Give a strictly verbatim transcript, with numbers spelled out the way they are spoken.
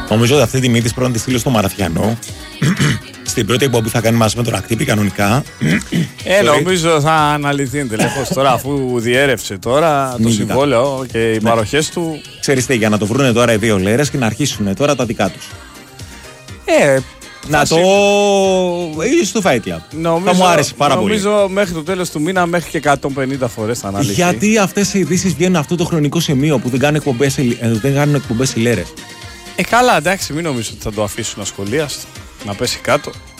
Νομίζω ότι αυτή τη μύτη πρέπει να τη στείλω στο Μαραθιανό. Στην πρώτη εκπομπή θα κάνει μαζί με τον Ακτύπη κανονικά. Ε, νομίζω θα αναλυθεί εντελώς τώρα, αφού διέρευσε τώρα το συμβόλαιο και οι ναι. παροχές του. Ξέρεις τι, για να το βρούνε τώρα οι δύο λέρες και να αρχίσουν τώρα τα δικά τους. Ε, να το. ή στο Fight Club. Νομίζω, θα μου άρεσε πάρα νομίζω πολύ. Νομίζω μέχρι το τέλος του μήνα, μέχρι και εκατόν πενήντα φορές θα αναλυθεί. Γιατί αυτές οι ειδήσεις βγαίνουν αυτό το χρονικό σημείο που δεν κάνουν εκπομπές, δεν κάνουν εκπομπές οι λέρες. Ε, καλά, εντάξει, μην νομίζω ότι θα το αφήσουν ασχολίαστο να πέσει κάτω.